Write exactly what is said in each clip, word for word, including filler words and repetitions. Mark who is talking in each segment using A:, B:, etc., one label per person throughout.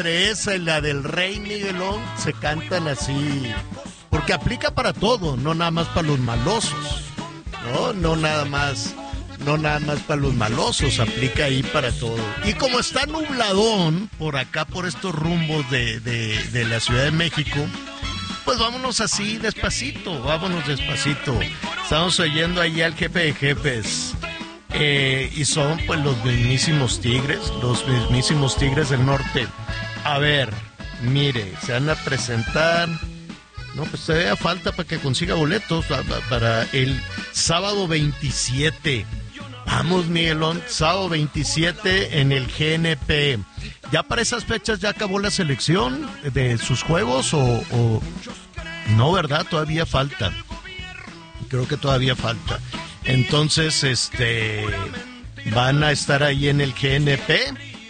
A: esa y la del Rey Miguelón se cantan así, porque aplica para todo, no nada más para los malosos, no, no nada más, no nada más para los malosos, aplica ahí para todo. Y como está nubladón por acá, por estos rumbos de, de, de la Ciudad de México, pues vámonos así despacito, vámonos despacito. Estamos oyendo ahí al jefe de jefes. Eh, y son pues los mismísimos Tigres, los mismísimos Tigres del Norte. A ver, mire, se van a presentar, no, pues todavía falta para que consiga boletos para el sábado veintisiete. Vamos, Miguelón, sábado veintisiete en el G N P. ¿Ya para esas fechas ya acabó la selección de sus juegos o, o... no, verdad? Todavía falta. Creo que todavía falta. Entonces, este, van a estar ahí en el G N P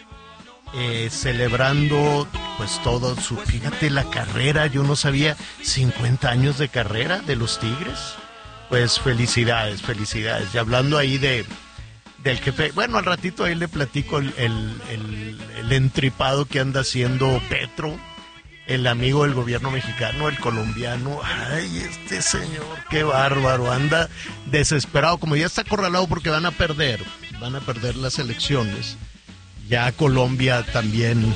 A: eh, celebrando, pues todo su, fíjate la carrera, yo no sabía, cincuenta años de carrera de los Tigres. Pues felicidades, felicidades. Y hablando ahí de del jefe, bueno, al ratito ahí le platico el, el, el, el entripado que anda haciendo Petro, el amigo del gobierno mexicano, el colombiano. Ay, este señor, qué bárbaro, anda desesperado, como ya está acorralado porque van a perder, van a perder las elecciones. Ya Colombia también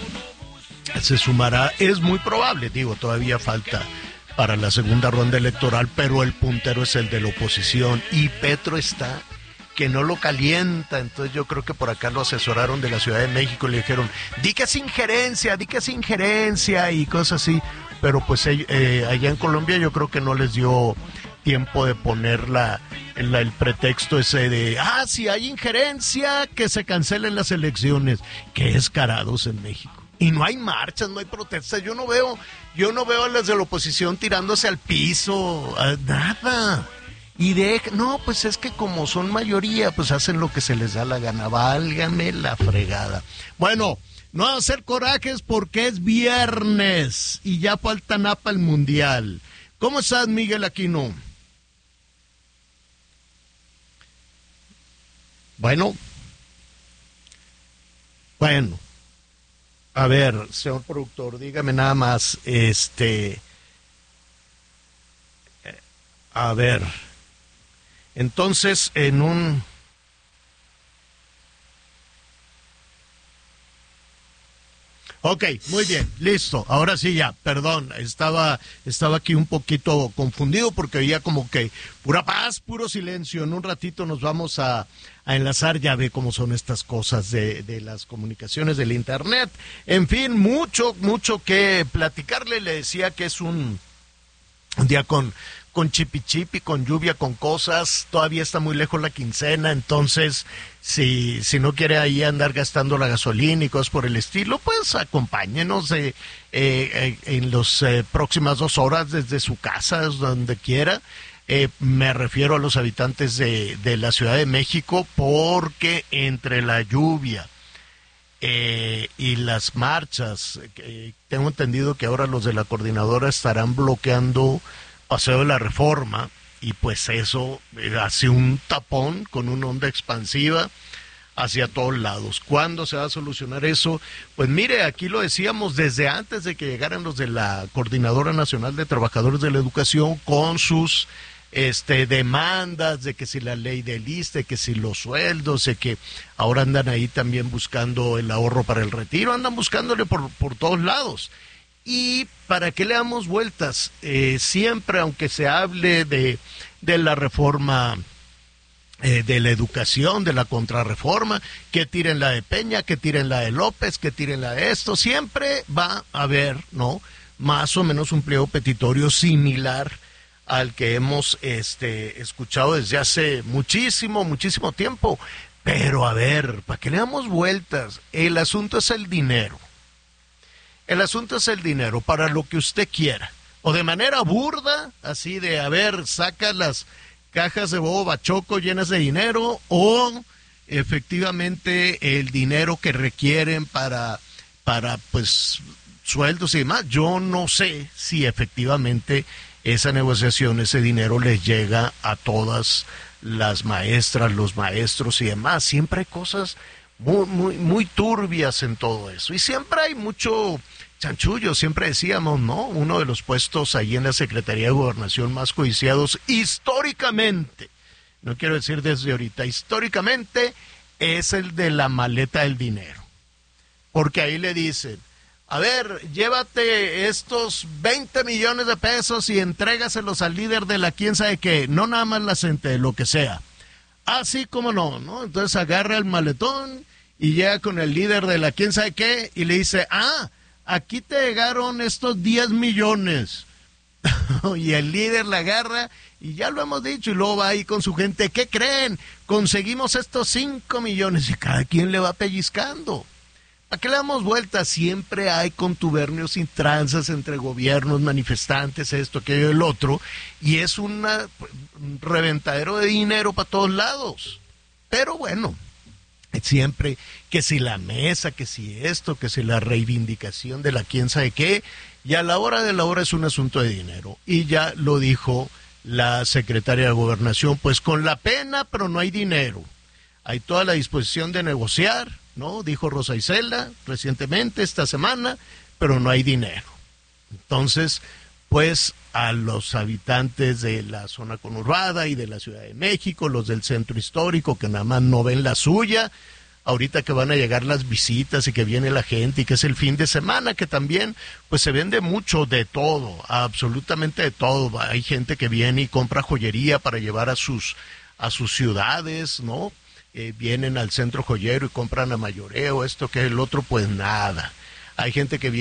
A: se sumará, es muy probable, digo, todavía falta para la segunda ronda electoral, pero el puntero es el de la oposición y Petro está que no lo calienta. Entonces yo creo que por acá lo asesoraron de la Ciudad de México y le dijeron, di que es injerencia, di que es injerencia y cosas así, pero pues eh, allá en Colombia yo creo que no les dio tiempo de poner la, la, el pretexto ese de, ah, si hay injerencia, que se cancelen las elecciones. Qué descarados en México. Y no hay marchas, no hay protestas, yo no veo, yo no veo a las de la oposición tirándose al piso, nada. Y de, no, pues es que como son mayoría, pues hacen lo que se les da la gana, válgame la fregada. Bueno, no a hacer corajes porque es viernes y ya falta nada para el Mundial. ¿Cómo estás, Miguel Aquino? Bueno, bueno, a ver, señor productor, dígame nada más, este, a ver... Entonces, en un... Ok, muy bien, listo. Ahora sí ya, perdón, estaba, estaba aquí un poquito confundido porque oía como que pura paz, puro silencio. En un ratito nos vamos a, a enlazar, ya ve cómo son estas cosas de, de las comunicaciones del internet. En fin, mucho, mucho que platicarle. Le decía que es un, un día con... con chipi chipi, con lluvia, con cosas, todavía está muy lejos la quincena, entonces si, si no quiere ahí andar gastando la gasolina y cosas por el estilo, pues acompáñenos eh, eh, en las eh, próximas dos horas desde su casa, donde quiera. Eh, me refiero a los habitantes de, de la Ciudad de México, porque entre la lluvia eh, y las marchas, eh, tengo entendido que ahora los de la coordinadora estarán bloqueando Paseo de la Reforma, y pues eso hace un tapón con una onda expansiva hacia todos lados. ¿Cuándo se va a solucionar eso? Pues mire, aquí lo decíamos desde antes de que llegaran los de la Coordinadora Nacional de Trabajadores de la Educación con sus este demandas de que si la ley del I S S S T E, que si los sueldos, de que ahora andan ahí también buscando el ahorro para el retiro, andan buscándole por, por todos lados. Y para que le damos vueltas, eh, siempre, aunque se hable de, de la reforma eh, de la educación, de la contrarreforma, que tiren la de Peña, que tiren la de López, que tiren la de esto, siempre va a haber, ¿no?, más o menos un pliego petitorio similar al que hemos este, escuchado desde hace muchísimo, muchísimo tiempo. Pero a ver, para que le damos vueltas, el asunto es el dinero. El asunto es el dinero, para lo que usted quiera. O de manera burda, así de, a ver, saca las cajas de bobo bachoco llenas de dinero, o efectivamente el dinero que requieren para, para pues, sueldos y demás. Yo no sé si efectivamente esa negociación, ese dinero les llega a todas las maestras, los maestros y demás. Siempre hay cosas muy, muy, muy turbias en todo eso. Y siempre hay mucho chanchullo, siempre decíamos, ¿no? Uno de los puestos ahí en la Secretaría de Gobernación más codiciados históricamente, no quiero decir desde ahorita, históricamente es el de la maleta del dinero. Porque ahí le dicen, a ver, llévate estos veinte millones de pesos y entrégaselos al líder de la quién sabe qué, no nada más la gente, de lo que sea. Así como no, ¿no? Entonces agarra el maletón y llega con el líder de la quién sabe qué y le dice, ah, aquí te llegaron estos diez millones. Y el líder la agarra y ya lo hemos dicho y luego va ahí con su gente, ¿qué creen? Conseguimos estos cinco millones y cada quien le va pellizcando. ¿A qué le damos vuelta? Siempre hay contubernios y tranzas entre gobiernos, manifestantes, esto, aquello, el otro, y es una, un reventadero de dinero para todos lados. Pero bueno, siempre que si la mesa, que si esto, que si la reivindicación de la quién sabe qué, y a la hora de la hora es un asunto de dinero. Y ya lo dijo la secretaria de Gobernación, pues con la pena, pero no hay dinero. Hay toda la disposición de negociar, ¿no? Dijo Rosa Isela recientemente, esta semana, pero no hay dinero. Entonces, pues a los habitantes de la zona conurbada y de la Ciudad de México, los del centro histórico, que nada más no ven la suya, ahorita que van a llegar las visitas y que viene la gente y que es el fin de semana, que también pues se vende mucho de todo, absolutamente de todo. Hay gente que viene y compra joyería para llevar a sus, a sus ciudades, ¿no? Eh, vienen al centro joyero y compran a mayoreo, esto que el otro, pues nada. Hay gente que viene